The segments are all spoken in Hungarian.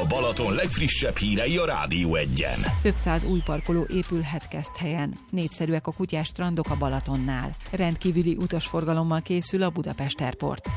Balaton legfrissebb hírei a Rádió Egyen. Több száz új parkoló épülhet Keszthelyen. Népszerűek a kutyás strandok a Balatonnál. Rendkívüli utasforgalommal készül a Budapest Airport.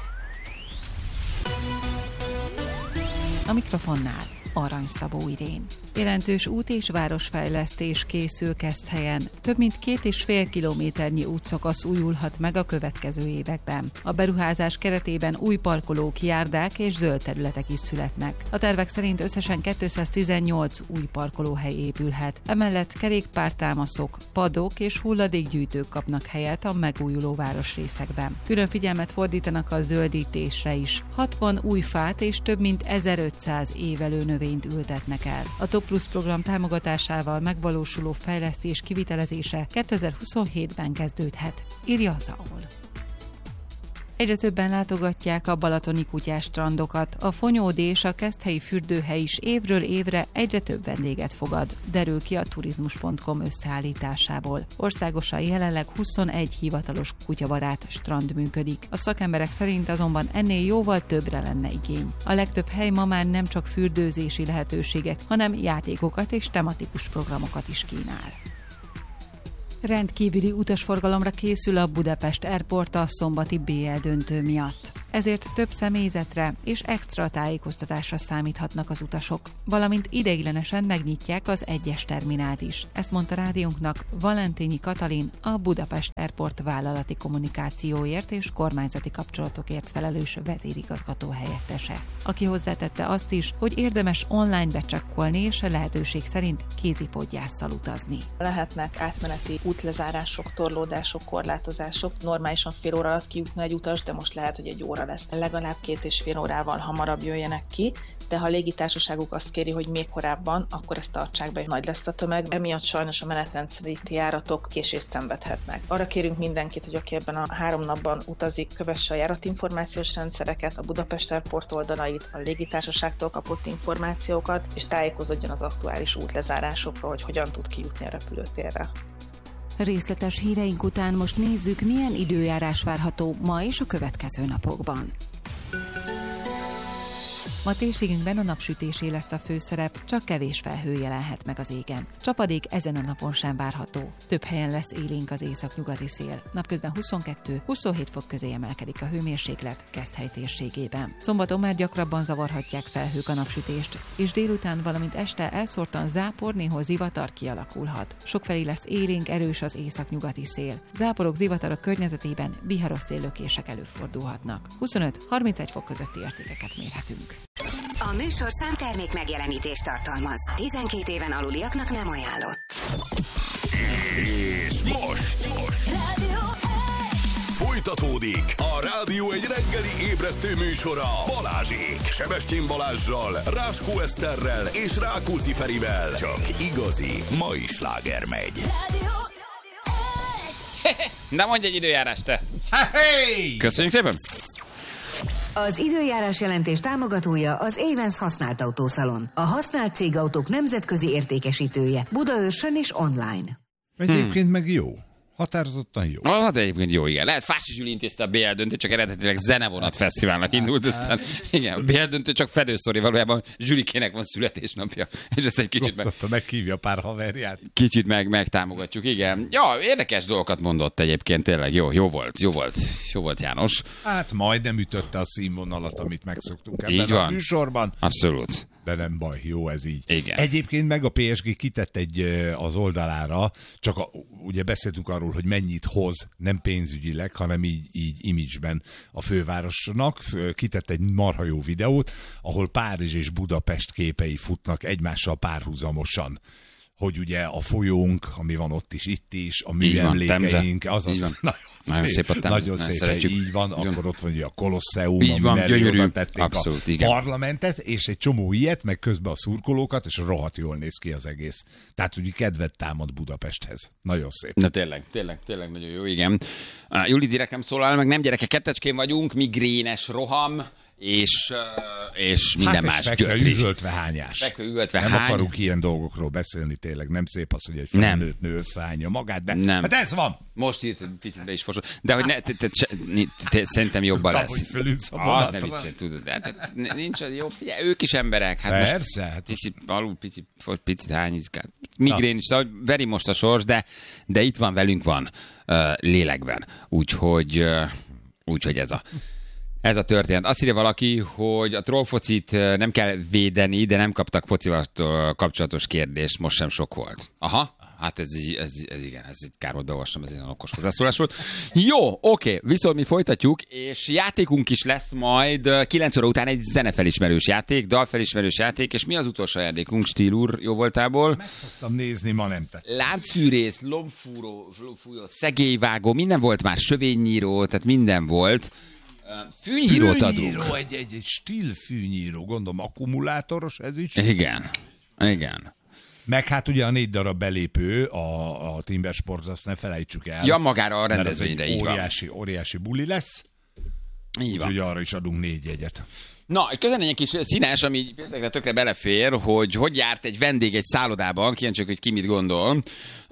A mikrofonnál Arany Szabó Irén. Jelentős út- és városfejlesztés készül Keszthelyen. Több mint 2,5 kilométernyi útszakasz újulhat meg a következő években. A beruházás keretében új parkolók, járdák és zöld területek is születnek. A tervek szerint összesen 218 új parkolóhely épülhet. Emellett kerékpártámaszok, padok és hulladékgyűjtők kapnak helyet a megújuló városrészekben. Külön figyelmet fordítanak a zöldítésre is. 60 új fát és több mint 1500 évelő növényt ültetnek el. A Top Plus program támogatásával megvalósuló fejlesztés kivitelezése 2027-ben kezdődhet, írja a Zaol. Egyre többen látogatják a balatoni kutyás strandokat. A Fonyódi és a Keszthelyi fürdőhely is évről évre egyre több vendéget fogad, derül ki a turizmus.com összeállításából. Országosan jelenleg 21 hivatalos kutyabarát strand működik. A szakemberek szerint azonban ennél jóval többre lenne igény. A legtöbb hely ma már nem csak fürdőzési lehetőségek, hanem játékokat és tematikus programokat is kínál. Rendkívüli utasforgalomra készül a Budapest Airport a szombati BL döntő miatt. Ezért több személyzetre és extra tájékoztatásra számíthatnak az utasok, valamint ideiglenesen megnyitják az egyes terminált is. Ezt mondta rádiónknak Valentini Katalin, a Budapest Airport vállalati kommunikációért és kormányzati kapcsolatokért felelős vezérigazgató helyettese, aki hozzátette azt is, hogy érdemes online becsekkolni és a lehetőség szerint kézipodgyásszal utazni. Lehetnek átmeneti útlezárások, torlódások, korlátozások. Normálisan fél óra alatt kijutna egy utas, de most lehet, hogy egy óra lesz. Legalább 2,5 órával hamarabb jöjjenek ki, de ha a légitársaságuk azt kéri, hogy még korábban, akkor ezt tartsák be, nagy lesz a tömeg. Emiatt sajnos a menetrend szerinti járatok késést szenvedhetnek. Arra kérünk mindenkit, hogy aki ebben a 3 napban utazik, kövesse a járatinformációs rendszereket, a Budapest Airport oldalait, a légitársaságtól kapott információkat, és tájékozódjon az aktuális útlezárásokról, hogy hogyan tud kijutni a repülőtérre. Részletes híreink után most nézzük, milyen időjárás várható ma és a következő napokban. Ma térségünkben a napsütésé lesz a főszerep, csak kevés felhő jelenhet meg az égen. Csapadék ezen a napon sem várható. Több helyen lesz élénk az északnyugati szél. Napközben 22-27 fok közé emelkedik a hőmérséklet Keszthely térségében. Szombaton már gyakrabban zavarhatják felhők a napsütést, és délután, valamint este elszórtan zápor, néhol zivatar kialakulhat. Sokfelé lesz élénk, erős az északnyugati szél. Záporok, zivatarok környezetében viharos széllökések előfordulhatnak. 25-31 fok közötti értékeket mérhetünk. A műsor számtermék megjelenítést tartalmaz. 12 éven aluliaknak nem ajánlott. És most Rádió folytatódik a Rádió egy reggeli ébresztő műsora Balázsék. Sebestyén Balázssal, Ráskó Eszterrel és Rákóczi Ferivel. Csak igazi mai sláger megy. Rádió. Na mondj egy időjárást, te! Hey! Köszönjük szépen! Az időjárás jelentés támogatója az Avens használt autószalon. A használt cégautók nemzetközi értékesítője. Budaörsön és online. Egyébként meg jó. Határozottan jó. Hát egyébként jó, igen. Lehet Fási Zsüli intézte a BL döntő, csak eredetileg Zenevonat Fesztiválnak indult, aztán igen, a BL döntő csak fedőszori, valójában Zsülikének van születésnapja, és ezt egy kicsit meghívja pár haverját. Kicsit megtámogatjuk, igen. Ja, érdekes dolgokat mondott egyébként, tényleg jó volt János. Hát majdnem ütötte a színvonalat, amit megszoktunk ebben a műsorban. Abszolút. De nem baj, jó ez így. Igen. Egyébként meg a PSG kitett az oldalára, csak ugye beszéltünk arról, hogy mennyit hoz, nem pénzügyileg, hanem így image-ben a fővárosnak. Kitett egy marha jó videót, ahol Párizs és Budapest képei futnak egymással párhuzamosan. Hogy ugye a folyónk, ami van ott is, itt is, a műemlékeink, azaz nagyon szép, nagyon szép, így van, akkor ott van ugye a Kolosseum, ami mellé oda tették abszolút, a parlamentet, és egy csomó ilyet, meg közben a szurkolókat, és rohadt jól néz ki az egész. Tehát ugye kedvet támad Budapesthez. Nagyon szép. Na tényleg nagyon jó, igen. Juli direkt nem szólal meg, nem gyerekek, kettecskén vagyunk, migrénes roham, és minden más gyötri. Üvöltve hányás. Nem akarunk ilyen dolgokról beszélni, tényleg. Nem szép az, hogy egy felnőtt nő összeállja magát, de nem. Hát ez van. Most írt, picit be is fosol. De hogy szerintem jobban lesz. Hogy fölülsz a vonatra. Ne viccelj, tudod. De nincs az jobb. Figyelj, ők is emberek. Hát persze. Picit hányizkát. Migrén is, szóval veri most a sors, de itt van, velünk van lélekben. Úgyhogy ez a történet. Azt írja valaki, hogy a trollfocit nem kell védeni, de nem kaptak focival kapcsolatos kérdést, most sem sok volt. Aha, hát ez igen, ez kár volt beolvasom, ez egy okos hozzászólás volt. Jó, oké, viszont mi folytatjuk, és játékunk is lesz majd 9 óra után egy zenefelismerős játék, dalfelismerős játék, és mi az utolsó játékunk, Stíl úr, jó voltából? Meg szoktam nézni, ma nem tettem. Láncfűrész, lombfúró, szegélyvágó, minden volt már, sövénynyíró, tehát minden volt. Fűnyírót adunk. Egy stíl fűnyíró, gondolom akkumulátoros ez is. Igen. Meg hát ugye a 4 darab belépő a Timber Sports, azt ne felejtsük el. Ja, magára a rendezvényre, így van. Óriási buli lesz. Így van. Úgyhogy arra is adunk 4 jegyet. Na, közben egy kis színes, ami például tökre belefér, hogy járt egy vendég egy szállodában, kíváncsiak, hogy ki mit gondol.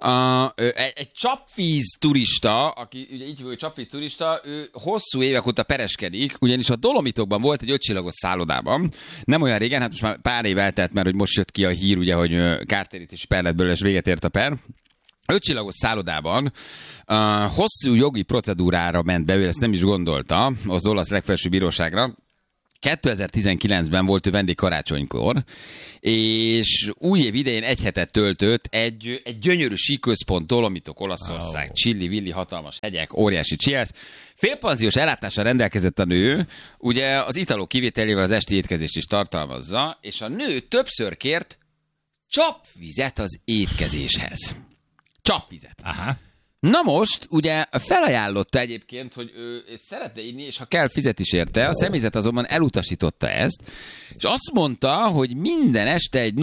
Egy csapvíz turista, aki ugye így hogy csapvíz turista, ő hosszú évek óta pereskedik, ugyanis a Dolomitokban volt egy 5 csillagos szállodában. Nem olyan régen, hát most már pár év eltelt, mert hogy most jött ki a hír, ugye, hogy kártérítési per lett belőle, és véget ért a per. 5 csillagos szállodában hosszú jogi procedúrára ment be, ő ezt nem is gondolta, az olasz legfelsőbb bíróságra. 2019-ben volt ő vendég karácsonykor, és új év idején egy hetet töltött egy gyönyörű síközpont, Dolomitok, Olaszország, csilli-villi, hatalmas hegyek, óriási csiász. Félpanziós ellátással rendelkezett a nő, ugye az italok kivételével az esti étkezést is tartalmazza, és a nő többször kért csapvizet az étkezéshez. Csapvizet. Aha. Na most, ugye felajánlotta egyébként, hogy ő szeretne inni, és ha kell, fizet is érte. A személyzet azonban elutasította ezt, és azt mondta, hogy minden este egy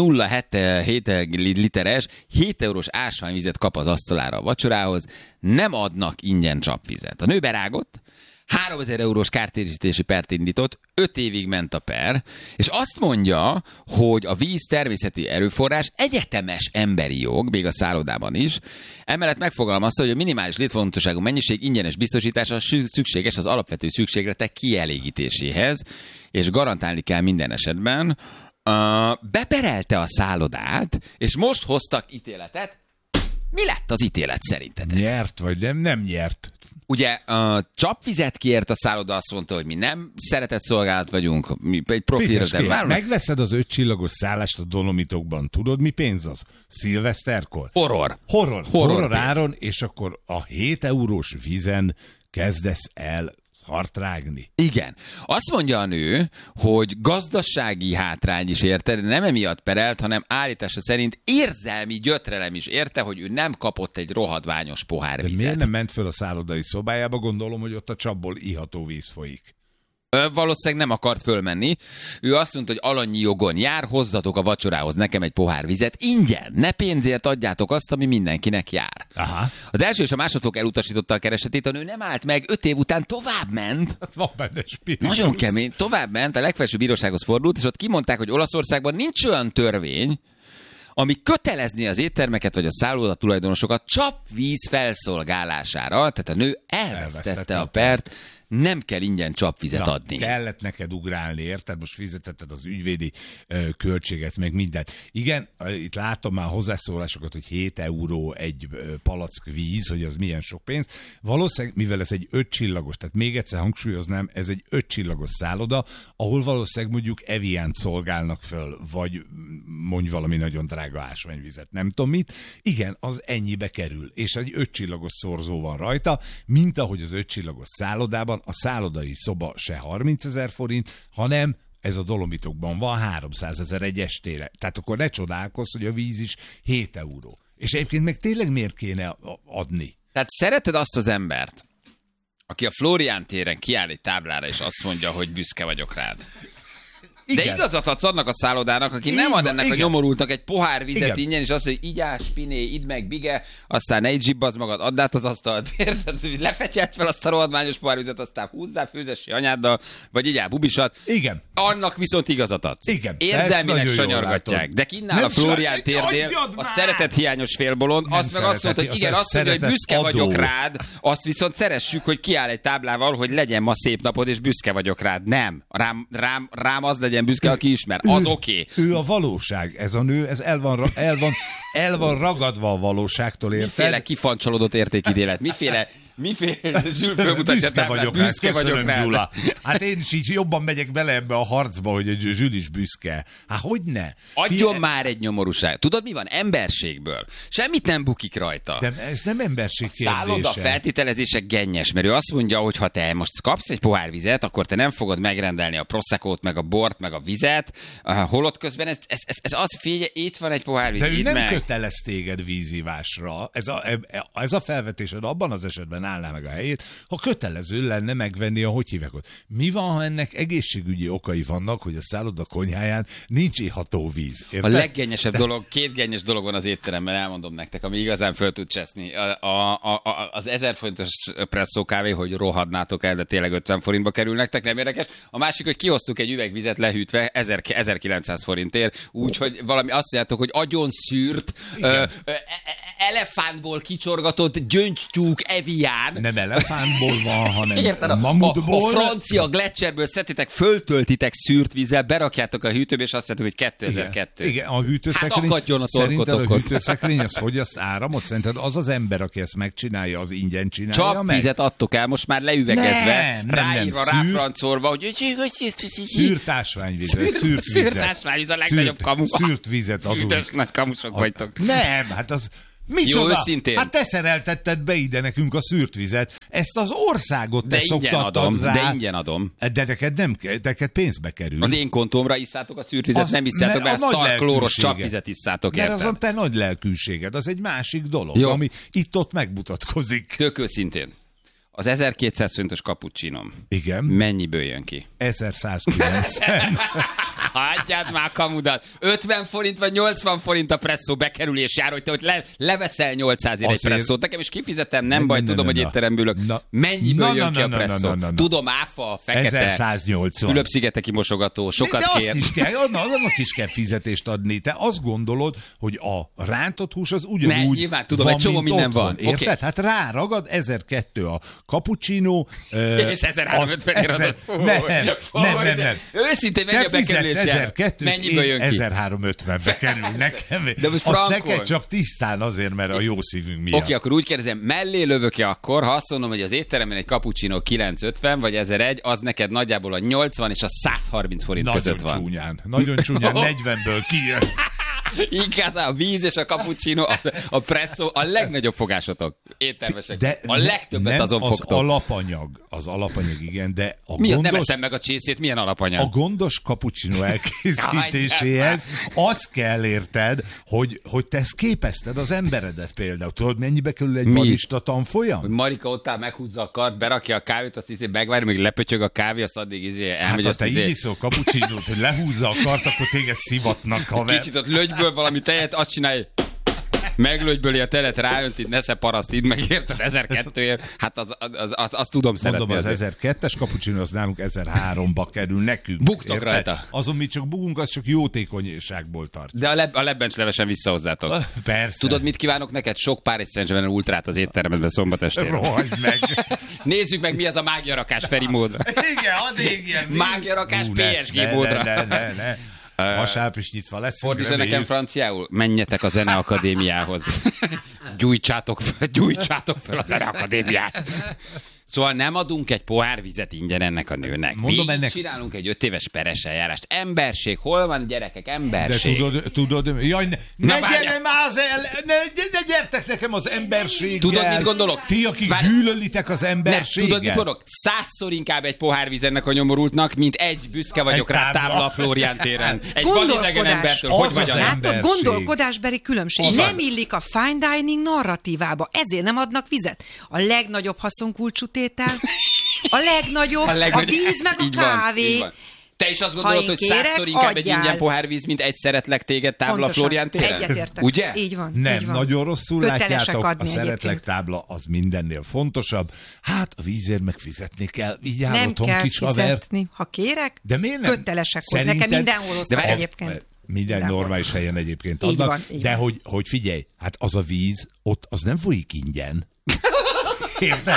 0,7 literes, 7 eurós ásványvizet kap az asztalára a vacsorához, nem adnak ingyen csapvizet. A nő berágott, 3000 eurós kártérítési pert indított, 5 évig ment a per, és azt mondja, hogy a víz természeti erőforrás egyetemes emberi jog, még a szállodában is. Emellett megfogalmazta, hogy a minimális létfontosságú mennyiség ingyenes biztosítása szükséges az alapvető szükségletek kielégítéséhez, és garantálni kell minden esetben. Beperelte a szállodát, és most hoztak ítéletet. Mi lett az ítélet szerintetek? Nyert vagy nem nyert? Ugye a csapvizet kért a szálloda, azt mondta, hogy mi nem szeretett szolgálat vagyunk, mi egy profilra. Megveszed az 5 csillagos szállást a Dolomitokban, tudod mi pénz az? Szilveszterkor? Horror áron, és akkor a 7 eurós vízen kezdesz el szartrágni. Igen. Azt mondja a nő, hogy gazdasági hátrány is érte, de nem emiatt perelt, hanem állítása szerint érzelmi gyötrelem is érte, hogy ő nem kapott egy rohadványos pohár vizet. De miért nem ment föl a szállodai szobájába? Gondolom, hogy ott a csapból iható víz folyik. Valószínűleg nem akart fölmenni. Ő azt mondta, hogy alanyi jogon jár, hozzatok a vacsorához nekem egy pohár vizet. Ingyen, ne pénzért adjátok azt, ami mindenkinek jár. Aha. Az első és a másodfok elutasította a keresetét, a nő nem állt meg, 5 év után tovább ment. Hát van benne spiritus. Nagyon kemény. Tovább ment, a legfelsőbb bírósághoz fordult, és ott kimondták, hogy Olaszországban nincs olyan törvény, ami kötelezni az éttermeket vagy a szálloda tulajdonosokat csapvíz felszolgálására. Tehát a nő elvesztette a pert, nem kell ingyen csapvizet adni. Kellett neked ugrálni, érted? Most fizetetted az ügyvédi költséget, meg mindent. Igen, itt látom már hozzászólásokat, hogy 7 euró egy palack víz, hogy az milyen sok pénz. Valószínűleg, mivel ez egy 5 csillagos, tehát még egyszer hangsúlyoznám, ez egy 5 csillagos szálloda, ahol valószínűleg mondjuk Eviant szolgálnak föl, vagy mondj valami nagyon drága ásványvizet, nem tudom mit. Igen, az ennyibe kerül, és egy 5 csillagos szorzó van rajta, mint ahogy az 5 csillagos szállodában a szállodai szoba se 30 000 forint, hanem ez a Dolomitokban van 300 000 egy estére. Tehát akkor ne csodálkozz, hogy a víz is 7 euró. És egyébként meg tényleg miért kéne adni? Tehát szereted azt az embert, aki a Flórián téren kiáll egy táblára, és azt mondja, hogy büszke vagyok rád. De igazat adsz annak a szállodának, aki nem ad ennek a nyomorultnak egy pohár vizet ingyen, és azt mondja, hogy igyás, spiné, idd meg, bige, aztán ne így zsibbazd magad, add át az asztalt, érted? Lefetyelt fel azt a rohadmányos pohár vizet, aztán húzzál főzesi anyáddal, vagy igyál bubisat. Igen. Annak viszont igazat adsz. Igen. Érzelmileg sanyargatják. De kinnál a Flórián térnél a szeretethiányos félbolond, azt meg azt mondta, hogy igen, azt mondja, hogy büszke vagyok rád, azt viszont szeressük, hogy kiáll egy táblával, hogy legyen ma szép napod, és büszke vagyok rád. Nem. Rám az legyen büszke, aki ismer. Az oké. Ő a valóság. Ez a nő, ez el van ragadva a valóságtól, érted? Miféle kifancsolódott értékítélet? Miféle Zsül fölmutatja büszke vagyok rá. Köszönöm, Gyula. Hát én is így jobban megyek bele ebbe a harcba, hogy a Zsül is büszke. Hát hogyne? Adjon már egy nyomorúság. Tudod, mi van? Emberségből. Semmit nem bukik rajta. De ez nem emberség kérdése. Szálloda feltételezése gennyes, mert ő azt mondja, hogy ha te most kapsz egy pohár vizet, akkor te nem fogod megrendelni a Proseccót, meg a bort, meg a vizet, holott közben ez az, figyelj, itt van egy pohár víz. De ő nem kötelez téged vízivásra. Ez a felvetésed abban az esetben állná meg a helyét, ha kötelező lenne megvenni a hogy hívják ott. Mi van, ha ennek egészségügyi okai vannak, hogy a szálloda konyháján nincs iható víz? Érted? A leggennyesebb dolog, két gennyes dolog van az étteremben, elmondom nektek, ami igazán föl tud cseszni. Az 1000 forintos presszó kávé, hogy rohadnátok el, de tényleg 50 forintba kerül nektek, nem érdekes. A másik, hogy kihoztuk egy üvegvizet lehűtve 1900 forintért, úgyhogy valami azt mondjátok, hogy agyon szűrt, elefántból kicsorgatott gyöngytyúk evián. Nem elefántból van, hanem érted, mamutból. A francia gletszerből szedtétek, föltöltitek szűrt vízzel, berakjátok a hűtőbe, és azt mondjátok, hogy 2002. Igen, a hűtőszekrény. Hát akadjon a szerinted torkotokon. a hűtőszekrény, az fogyaszt áramot? Szerinted az az ember, aki ezt megcsinálja, az ingyen csinálja csak meg? Vizet adtok el, most már leüvegezve, ráírva, ráfrancolva, hogy szűrt ásványvizet, szűrt ásványvíz a legnagyobb kamu. Szűrt vizet adunk. Üdös nagy kamusok vagytok. Nem, hát az... Micsoda? Jó, őszintén. Hát te szereltetted be ide nekünk a szűrt vizet. Ezt az országot te szoktattad rá. De ingyen adom. De neked pénzbe kerül. Az én kontómra isszátok a szűrt vizet, nem isszátok be, szarklóros csapvizet isszátok, érted? Mert azon te nagy lelkűséged, az egy másik dolog, jó, ami itt-ott megmutatkozik. Tök őszintén. Az 1200 forintos cappuccinom. Igen. Mennyiből jön ki? 1190. Hagyjad már kamudat. 50 forint vagy 80 forint a presszó bekerülés jár, hogy te hogy leveszel 800-ért egy presszót. Nekem is kifizetem, nem baj, tudom, hogy étteremből ülök. Mennyiből jön ki a presszó? Tudom, áfa, fekete. 1180. Fülöp-szigeteki mosogató, sokat kér. De azt is kell, annak is kell fizetést adni. Te azt gondolod, hogy a rántott hús az ugyanúgy nyilván tudom, van, egy csomó minden van. Érted? Okay. Hát ráragad 1002 a cappuccino. És 1350 adott. Nem. Őszintén mennyi a bekerülés jár? Mennyiből jön ki? 1350-be kerül nekem. De most azt neked csak tisztán azért, mert a jó szívünk miatt. Oké, akkor úgy kérdezem, mellé lövök-e akkor, ha azt mondom, hogy az étteremben egy cappuccino 950 vagy 1001, az neked nagyjából a 80 és a 130 forint között van. Nagyon csúnyán, 40-ből kijön. Inkább a víz és a cappuccino, a presszó, a legnagyobb fogásotok, éttermesek. De a legtöbbet nem azon fogtok. Az alapanyag igen, de a mi gondos... Nem eszem meg a csészét, milyen alapanyag? A gondos cappuccino elkészítéséhez az kell érted, hogy te ezt képezted az emberedet például. Tudod, mennyibe kerül egy barista tanfolyam? Hogy Marika ott áll, meghúzza a kart, berakja a kávét, azt megvárja, még lepötyög a kávé, azt addig elmegy. Hát ha te így iszol cappuccinót, hogy lehúzza a kart, akkor téged szivatnak, haver. Kicsit ott lögyből valami tejet, azt csinálj, meglögyböli a telet, ráönt, itt nesze paraszt, így megérted 1002-ért, hát azt tudom szeretni. Mondom, az 1002-es cappuccino az nálunk 1003-ba kerül nekünk. Buktok rajta. Azon mi csak bukunk, az csak jótékonyságból tart. De a lebbencslevesen vissza hozzátok. Persze. Tudod, mit kívánok neked? Sok Párizs Saint-Germain ultrát az étteremben szombat estére. Rohagy meg. Nézzük meg, mi az a mágiarakás Feri módra. Igen, addig ilyen. Mágiarakás PSG módra. Ne. Vasárnap is nyitva lesz. Fordítsd nekem franciául. Menjetek a Zeneakadémiához. Gyújtsátok fel a Zeneakadémiát. Szóval nem adunk egy pohár vizet ingyen ennek a nőnek. Mondom, ennek... csinálunk egy 5 éves peres eljárást. Emberség, hol van gyerekek? Emberség. De tudod, jaj, ne gyertek nekem az emberséggel. Tudod, mit gondolok? Ti, akik gyűlölitek az emberséggel. Tudod, mit mondok? 100-szor inkább egy pohár víz ennek a nyomorultnak, mint egy büszke vagyok rá tábla a Flórián téren. Egy vadidegen embertől. Hogy vagy a látod, gondolkodásbeli különbség. Nem illik a fine dining narratívába, ezért nem adnak vizet. A legnagyobb haszonkulcsú tétel, a legnagyobb, a víz meg a kávé. Te is azt gondolod, hogy 100-szor inkább egy ingyen pohárvíz, mint egy szeretlek téged tábla Flórián téren? Egyetértek. Ugye? Így van. Nem, így van. nagyon rosszul Kötelesek látjátok, adni a szeretlek egyébként. tábla az mindennél fontosabb. Hát a vízért meg fizetni kell. Így áll Nem otthon, kell kis haver. fizetni. Ha kérek, De miért nem? kötelesek hogy. Nekem mindenhol osztak várj, egyébként. Minden Mindenhol. normális helyen egyébként Így adnak. van, így de van. hogy figyelj, hát az a víz, ott az nem folyik ingyen. Érted?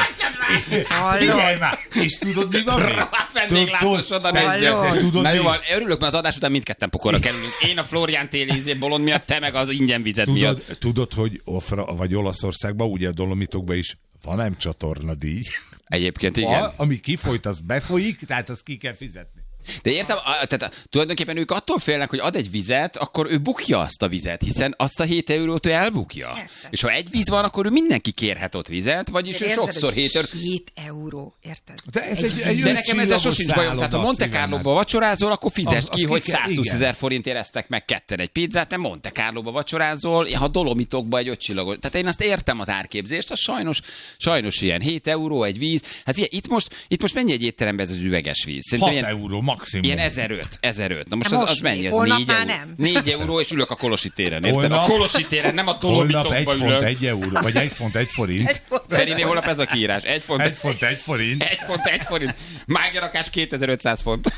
Figyelj már! És tudod, mi van még? Hát vendéglátós oda Hallod? Tudod, Na jó, mi? van, örülök, mert az adás után mindketten pokorra kerülünk. Én a Flórián téli bolond miatt, te meg az ingyen vizet miatt. Tudod, hogy vagy Olaszországban, ugye a Dolomitokban is van ám csatornadíj. Egyébként igen. Ami kifolyt, az befolyik, tehát azt ki kell fizetni. De értem, tehát tulajdonképpen ők attól félnek, hogy ad egy vizet, akkor ő bukja azt a vizet, hiszen azt a 7 eurót ő elbukja. Persze. És ha egy víz van, akkor ő mindenki kérhet ott vizet, vagyis ő Érzed, sokszor hogy 7 euró. 7 euró, érted? De ez egy De nekem ezzel sosincs bajom. Tehát ha Monte Carlo-ba vacsorázol, akkor fizesd Az ki, ki hogy kell, 120 igen. 000 forintért eztek meg ketten egy pizzát, mert Monte Carlo-ba vacsorázol, ha Dolomitokba egy 5 csillagos. Tehát én azt értem az árképzést, az sajnos ilyen 7 euró egy víz. Hát figyelj, itt most mennyi egy étteremben ez az üveges víz? 6 ilyen, euró maximum. ilyen 1005. Na most De az most mennyi? még, Ez holnap 4 már euró. nem. 4 euró, és ülök a Kolosi téren, érted? Holnap- A Kolosi téren, nem a Holnap Dolomitokba 1 font ülök. 1 euró, vagy 1 font 1 forint. Feriné, holnap ez a kiírás. 1 font 1 font 1 forint. 1 forint. Mágyarakás 2500 font.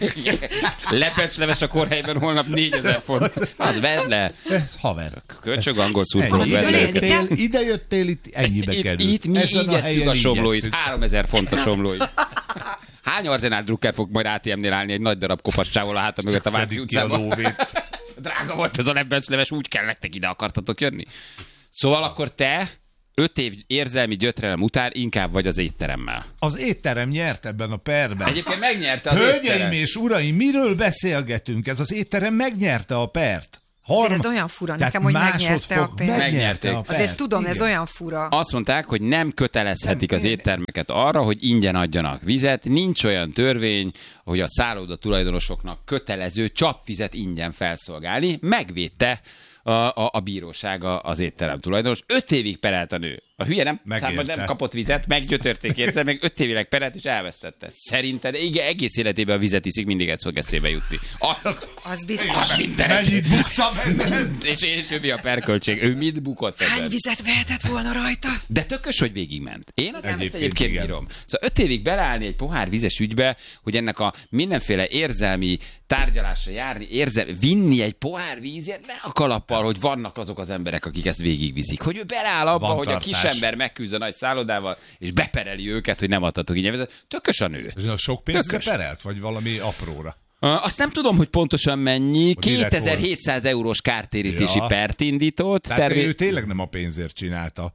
Lepecsleves a kórhelyben holnap 4000 font. Az vedd le. Ez haver. Kölcsög angol szurkolók Ennyi. vedd le őket. Ide jöttél, itt ennyibe kerül. Itt mi Ezen így esszük helyen a így somlóit. esszük. 3000 font a somlóit. Hány Arzenál Drucker fog majd ATM-nél állni egy nagy darab kopassával a háta mögött a Váci Szedik ki a utcában? lóvét. Drága volt ez a lebecsleves, úgy kell nektek ide akartatok jönni. Szóval akkor te 5 év érzelmi gyötrelem után inkább vagy az étteremmel. Az étterem nyert ebben a perben. Egyébként megnyerte az Hölgyeim étterem. és uraim, miről beszélgetünk? Ez az étterem megnyerte a pert. Azért ez olyan fura Tehát nekem, hogy másodfok megnyerte a pert. Megnyerték. a pert. Azért tudom, ez Igen. olyan fura. Azt mondták, hogy nem kötelezhetik Nem, az éttermeket arra, hogy ingyen adjanak vizet. Nincs olyan törvény, hogy a szálloda tulajdonosoknak kötelező csapvizet ingyen felszolgálni. Megvédte a bíróság az étterem tulajdonos. 5 évig perelt a nő. A hülye nem kapott vizet, meggyötörték érzel, meg 5 évileg perelt és elvesztette. Szerinted igen, egész életében a vizet iszik, mindig ez fog eszébe jutni. Az biztos. Mennyit buktam ezen? És ő mi a perköltség? Ő mit bukott ezen? Hány vizet vehetett volna rajta? De tökös, hogy végigment. Én az Egyébként egyébként igen. bírom. Szóval 5 évig beleállni egy pohár vizes ügybe, hogy ennek a mindenféle érzelmi tárgyalásra járni, vinni egy pohár vízért, ne a kalappal, hogy vannak azok az emberek, akik ezt végigviszik. Hogy ő beleáll abba, Van hogy tartás. a kisember megküzd a nagy szállodával, és bepereli őket, hogy nem adtatok ingyen vizet. Tökös a nő. Ez a sok pénzre Tökös. perelt, vagy valami apróra? Azt nem tudom, hogy pontosan mennyi. Hogy mi lett volna? 2700 eurós kártérítési Ja. pert indított. Tehát ő tényleg nem a pénzért csinálta.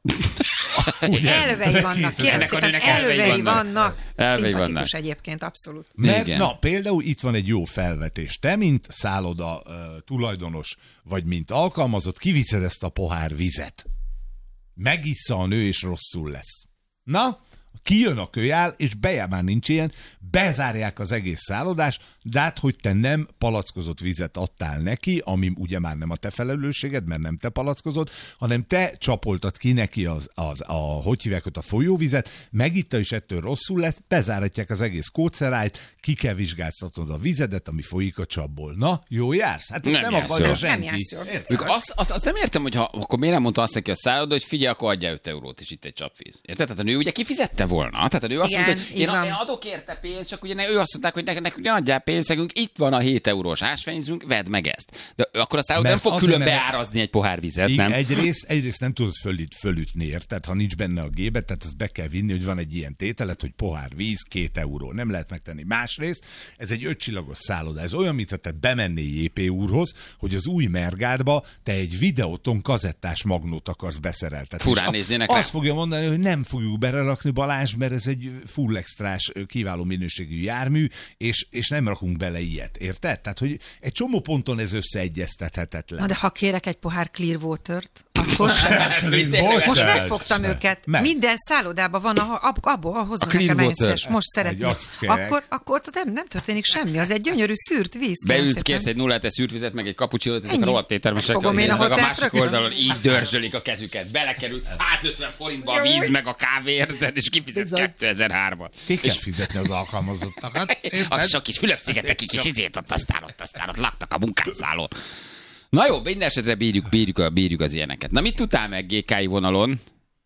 Elvei vannak. Kérem Ennek a szépen, nőnek elvei elvei vannak. vannak. Elvei Szimpatikus vannak. egyébként, abszolút. Mert, Igen. na, például itt van egy jó felvetés. Te, mint szálloda tulajdonos, vagy mint alkalmazott, kiviszed ezt a pohár vizet. Megissza a nő, és rosszul lesz. Na, kijön a kölyál, és már nincs ilyen, bezárják az egész szállodást, de hát, hogy te nem palackozott vizet adtál neki, ami ugye már nem a te felelősséged, mert nem te palackozott, hanem te csapoltad ki neki hogy hívják ott, a folyóvizet, megitta, és ettől rosszul lett, bezáratják az egész kócerájt, ki kell vizsgáztatnod a vizedet, ami folyik a csapból. Na, jó jársz? Hát ezt Nem nem jársz akarja jól. senki. Nem jársz jól. Érted? Azt nem értem, hogy akkor miért nem mondta azt neki a szálloda, hogy figyelj, akkor adjál 5 eurót, és itt egy csapvíz. Érted? Tehát a nő ugye kifizette volna. Tehát a nő azt Igen, mondta, hogy így én van. adok érte pénzt, csak ugye ő azt mondták, hogy nekünk ne adjál pénzt, nekünk itt van a 7 eurós ásványzünk, vedd meg ezt. De akkor a szálloda nem Mert fog azért, külön mert- beárazni egy pohár vizet, Igen, nem? egyrészt nem tudod fölütni, érted? Ha nincs benne a gébet, tehát ezt be kell vinni, hogy van egy ilyen tételet, hogy pohár víz, 2 euró. Nem lehet megtenni. Másrészt, ez egy 5 csillagos szálloda. Ez olyan, mintha te bemennél JP úrhoz, hogy az új Mergádba te egy videóton kazettás magnót akarsz beszereltetni. Furán És néznének rá. azt fogja mondani, hogy nem fogjuk belerakni, Balázs, mert ez egy full extrás, kiváló minőségű jármű, és nem rakunk bele ilyet. Érted? Tehát, hogy egy csomó ponton ez összeegyeztethetetlen. Na de ha kérek egy pohár clear water-t, azt Akkor sem. Most megfogtam őket. Meg. Minden szállodában van, abból hoznak A nekem clean egyszer. water. Most szeretném. Akkor nem történik semmi. Az egy gyönyörű szűrt víz. Beült, kérsz egy 0,7 szűrvizet, meg egy cappuccinót, ezek a rohadt éttermesek, Fogom én a meg a hoteltre másik rakni. oldalon így dörzsölik a kezüket. Belekerült 150 forintba a víz, meg a kávé, érted, és kifizet 2003-at. Ki kell fizetni az alkalmazottakat? A sok kis Fülöp-szigeteki kis izét ott aztán laktak a munkásszállón. Na jó, minden esetre bírjuk az ilyeneket. Na mit tudtál meg GK-i vonalon?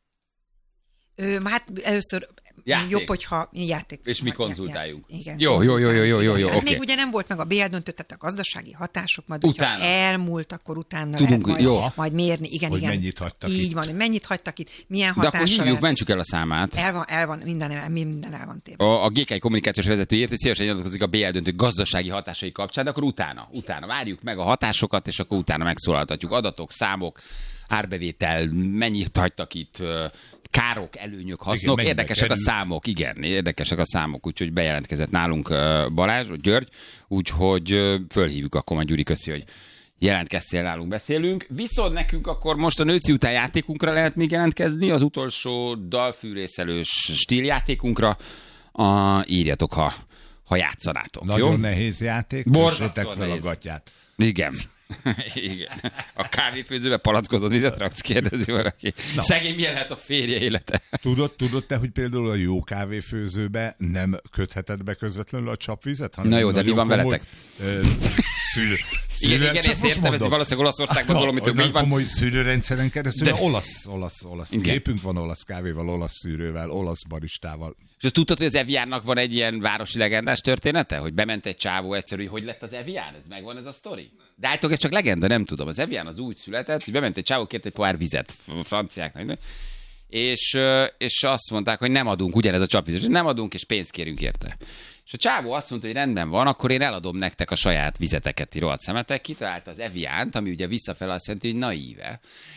Hát először Játék. jobb, hogyha játék. És mi konzultáljunk. Igen. Jó, Hát oké. még ugye nem volt meg a BL döntő, tehát a gazdasági hatások, majd Utána. hogyha elmúlt, akkor utána Tudunk, lehet jó. majd mérni. Igen, Hogy igen. mennyit hagytak Így itt. van, hogy mennyit hagytak itt, milyen De hatása akkor hívjuk, lesz. mentsük el a számát. El van, minden el van téve. A GK kommunikációs vezetőért, hogy szívesen nyilatkozik a BL döntő gazdasági hatásai kapcsán, de akkor utána várjuk meg a hatásokat, és akkor utána megszólaltatjuk. Adatok, számok, árbevétel, mennyit hagytak itt, károk, előnyök, hasznok. Igen, Érdekesek a került. számok, igen, érdekesek a számok, úgyhogy bejelentkezett nálunk György, úgyhogy fölhívjuk akkor majd Gyuri, köszi, hogy jelentkeztél nálunk, beszélünk. Viszont nekünk akkor most a nőci után játékunkra lehet még jelentkezni, az utolsó dalfűrészelős stíljátékunkra. Írjatok, ha játszanátok. Nagyon jó? nehéz játék. Borzasztóan Kössétek fel a nehéz. gatyát. Igen. Igen. A kávéfőzőbe palackozott vizet raksz, kérdezi valaki. Na. Szegény, milyen lehet a férje élete? Tudod te, hogy például a jó kávéfőzőbe nem kötheted be közvetlenül a csapvizet? Hanem Na jó, de mi nagyon van komoly, veletek? Szűrő, Igen, ezt értem, ez valószínűleg Olaszországban dolomitok, mi olyan van? komoly szűrőrendszeren keresztül, De- de olasz. Igen. Képünk van olasz kávéval, olasz szűrővel, olasz baristával. És azt tudtad, hogy az Eviannak van egy ilyen városi legendás története? Hogy bement egy csávó egyszerű, hogy lett az Evian? Ez megvan ez a sztori? De állítólag ez csak legenda, nem tudom. Az Evian az úgy született, hogy bement egy csávó, kért egy pohár vizet, franciáknak, és azt mondták, hogy nem adunk, ugyanez a csapvíz, nem adunk, és pénzt kérünk érte. És a csávó azt mondta, hogy rendben van, akkor én eladom nektek a saját vizeteket, ti rohadt szemetek. Kitalálta az Eviánt, ami ugye visszafele azt jelenti, hogy naíve.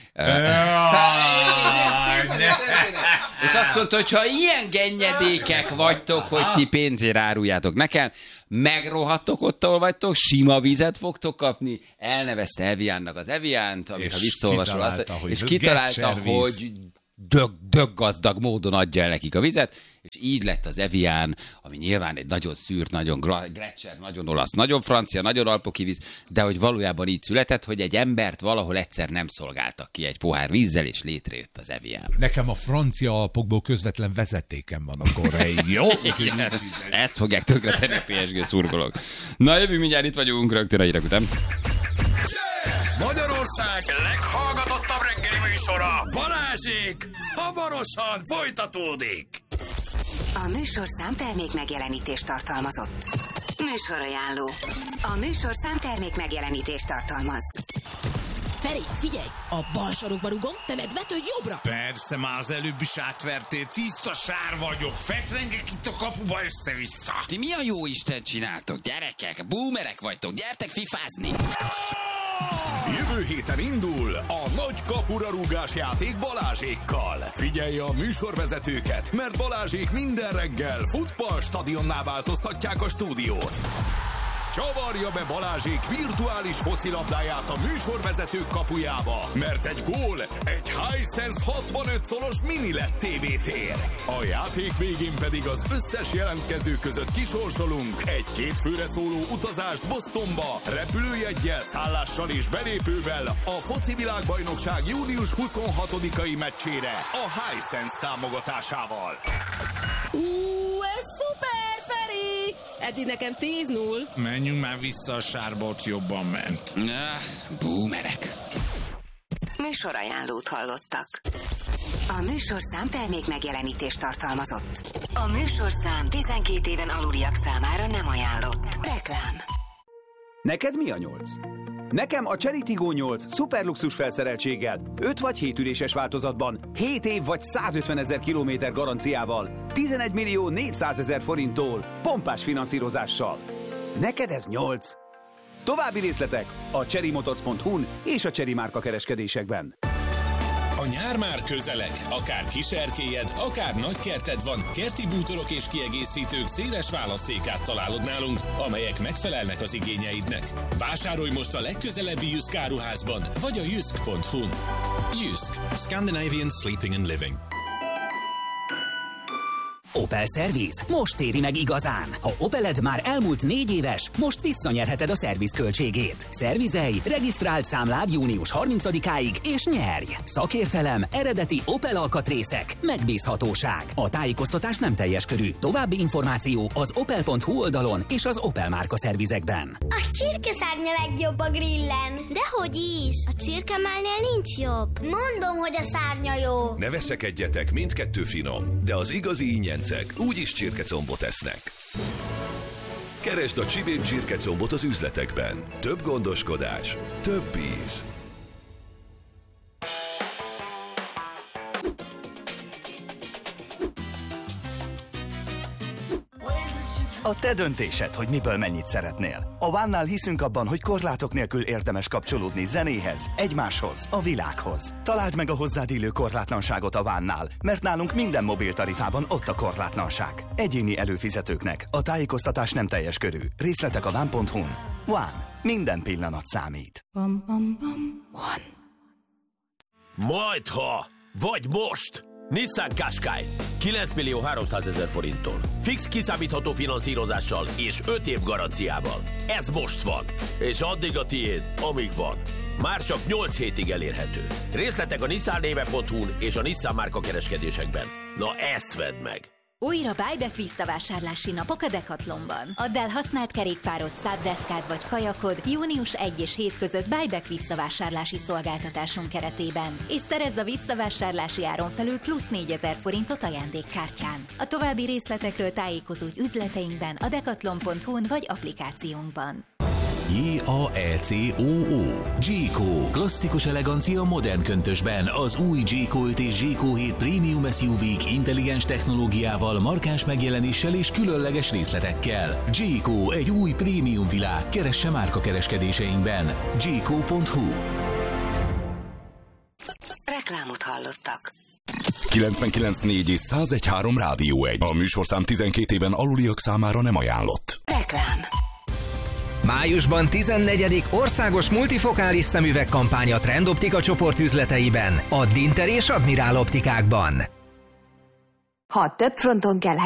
És azt mondta, hogy ha ilyen gennyedékek vagytok, hogy ti pénzért áruljátok nekem, megrohadtok ott, ahol vagytok, sima vizet fogtok kapni, elnevezte Eviánnak az Eviánt, amit És ha visszaolvasol, kitalálta, hogy és kitalálta, Getservíz. hogy döggazdag módon adja el nekik a vizet, és így lett az Evian, ami nyilván egy nagyon szűrt, nagyon Gletscher, nagyon olasz, nagyon francia, nagyon alpoki víz, de hogy valójában így született, hogy egy embert valahol egyszer nem szolgáltak ki egy pohár vízzel, és létrejött az Evian. Nekem a francia Alpokból közvetlen vezetékem van a korreig, jó? Ezt fogják tönkretenni a PSG szurkolók. Na, jövünk mindjárt, itt vagyunk rögtön a hírek után. Magyarország leghallgatottabb reggeli műsora, Balázsék, hamarosan folytatódik. A műsorszám termék megjelenítést tartalmazott. Műsorajánló. A műsorszám termék megjelenítést tartalmaz. Feri, figyelj! A bal sarokba rugom, te meg vetődj jobbra! Persze, már az előbb is átvertél, tiszta sár vagyok, fetrengek itt a kapuba össze-vissza. Ti mi a jó Isten csináltok, gyerekek? Boomerek vagytok, gyertek fifázni! Jövő héten indul a nagy kapura rúgás játék Balázsékkal. Figyelj a műsorvezetőket, mert Balázsék minden reggel futball stadionná változtatják a stúdiót. Csavarja be Balázsék virtuális focilabdáját a műsorvezetők kapujába, mert egy gól egy Hisense 65 szolos mini LED TV-tér. A játék végén pedig az összes jelentkező között kisorsolunk egy 2 főre szóló utazást Bostonba, repülőjeggyel, szállással és belépővel a foci világbajnokság június 26-ai meccsére a Hisense támogatásával. Ez szuper, Feri! Eddig nekem 10-0. Menjünk már vissza a sárba, ott jobban ment. Boomerek. Műsorajánlót hallottak. A műsorszám termék megjelenítést tartalmazott. A műsorszám 12 éven aluliak számára nem ajánlott. Reklám. Neked mi a 8? Nekem a Chery Tiggo 8 szuperluxus felszereltséggel, 5 vagy 7 üléses változatban, 7 év vagy 150 000 kilométer garanciával, 11 millió 400 000 forinttól, pompás finanszírozással. Neked ez 8. További részletek a cherrymotors.hu-n és a Chery márka kereskedésekben. A A nyár már közeleg, akár kiserkélyed, akár nagykerted van, kerti bútorok és kiegészítők széles választékát találod nálunk, amelyek megfelelnek az igényeidnek. Vásárolj most a legközelebbi Jysk áruházban, vagy a jysk.hu-n. Jysk. Scandinavian Sleeping and Living. Opel Service most éri meg igazán. Ha Opeled már elmúlt 4 éves, most visszanyerheted a szerviz költségét. Szervizelj, regisztrált számlád június 30-áig, és nyerj! Szakértelem, eredeti Opel alkatrészek, megbízhatóság. A tájékoztatás nem teljes körű. További információ az opel.hu oldalon és az Opel márka szervizekben. A csirkeszárnya legjobb a grillen. Dehogy is! A csirkemálnél nincs jobb. Mondom, hogy a szárnya jó. Ne veszekedjetek, mindkettő finom, de az igazi ingyen úgyis csirkecombot esznek. Keresd a Csibém csirkecombot az üzletekben. Több gondoskodás, több íz. A te döntésed, hogy miből mennyit szeretnél. A One-nál hiszünk abban, hogy korlátok nélkül érdemes kapcsolódni zenéhez, egymáshoz, a világhoz. Találd meg a hozzád illő korlátlanságot a One-nál, mert nálunk minden mobiltarifában ott a korlátlanság. Egyéni előfizetőknek a tájékoztatás nem teljes körű. Részletek a One.hu-n. One. Minden pillanat számít. One. Majdha! Vagy most! Nissan Qashqai 9.300.000 forinttól. Fix kiszámítható finanszírozással és 5 év garanciával. Ez most van. És addig a tiéd, amíg van. Már csak 8 hétig elérhető. Részletek a nissannéve.hu-n és a Nissan márka kereskedésekben. Na ezt vedd meg! Újra buyback visszavásárlási napok a Decathlonban. Add el használt kerékpárod, száddeszkád vagy kajakod június 1 és 7 között buyback visszavásárlási szolgáltatásunk keretében, és szerezz a visszavásárlási áron felül plusz 4000 forintot ajándékkártyán. A további részletekről tájékozódj üzleteinkben, a decathlon.hu-n vagy applikációnkban. J-A-E-C-O-O. G-Co. Klasszikus elegancia modern köntösben. Az új G-Co 5 és G-Co 7 Premium SUV-k intelligens technológiával, markáns megjelenéssel és különleges részletekkel. G-Co egy új prémium világ. Keresse márka kereskedéseinkben. G-Co.hu. Reklámot hallottak. 99.4 és 101.3 Rádió 1. A műsorszám 12 éven aluliak számára nem ajánlott. Reklám. Májusban 14. országos multifokális szemüveg kampány a Trend Optika csoport üzleteiben, a Dinter és Admirál optikákban. Ha több fronton kell